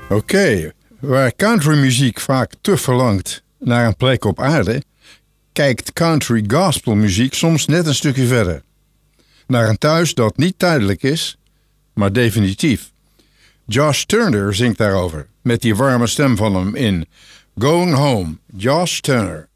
Oké, waar countrymuziek vaak te verlangt naar een plek op aarde, kijkt country gospelmuziek soms net een stukje verder. Naar een thuis dat niet tijdelijk is, maar definitief. Josh Turner zingt daarover, met die warme stem van hem in Going Home, Josh Turner.